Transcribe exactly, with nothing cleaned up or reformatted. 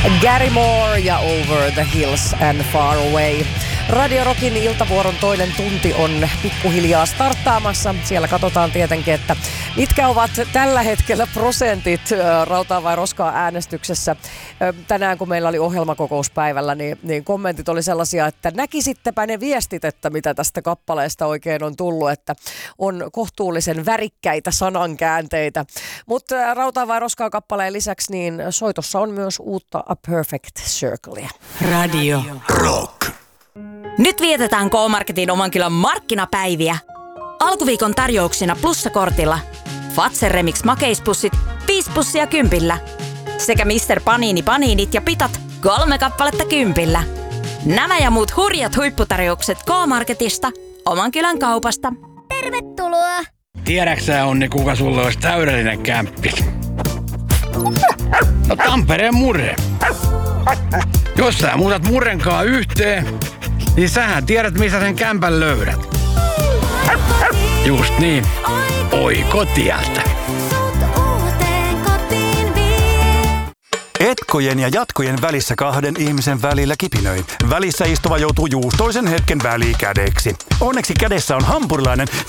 Gary Moore ja Over the Hills and Far Away. Radio Rockin iltavuoron toinen tunti on pikkuhiljaa starttaamassa. Siellä katsotaan tietenkin, että mitkä ovat tällä hetkellä prosentit rautaa vai roskaa äänestyksessä. Tänään kun meillä oli ohjelmakokouspäivällä, niin, niin kommentit oli sellaisia, että näkisittepä ne viestit, että mitä tästä kappaleesta oikein on tullut, että on kohtuullisen värikkäitä sanankäänteitä. Mutta rautaa vai roskaa kappaleen lisäksi niin soitossa on myös uutta A Perfect Circlea. Radio Rock. Nyt vietetään K-Marketin Omankylän markkinapäiviä. Alkuviikon tarjouksina plussakortilla Fazer Remix makeispussit viisi pussia kympillä. Sekä mister Panini Paninit ja pitat kolme kappaletta kympillä. Nämä ja muut hurjat huipputarjoukset K-Marketista, Omankylän kaupasta. Tervetuloa! Tiedäksä, Onni, kuka sulle olisi täydellinen kämppi? No Tampereen Murre. Jos sä muutat Murrenkaa yhteen, niin sähän tiedät, missä sen kämpän löydät. Just niin. Oi kotiältä. Etkojen ja jatkojen välissä kahden ihmisen välillä kipinöi. Välissä istuva joutuu juustoisen hetken välikädeksi. Onneksi kädessä on hampurilainen,